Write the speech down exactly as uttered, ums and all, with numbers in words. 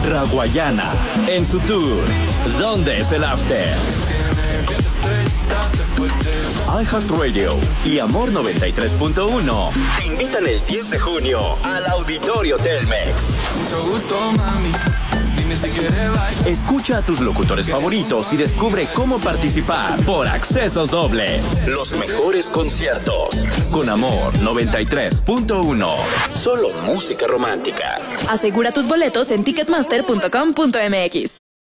Raguayana, en su tour ¿Dónde es el After? iHeartRadio y Amor noventa y tres punto uno te invitan el diez de junio al Auditorio Telmex. Mucho gusto, mami. Dime si quieres bailar. Escucha a tus locutores favoritos y descubre cómo participar por accesos dobles. Los mejores conciertos con Amor noventa y tres punto uno. Solo música romántica. Asegura tus boletos en ticketmaster punto com punto m x.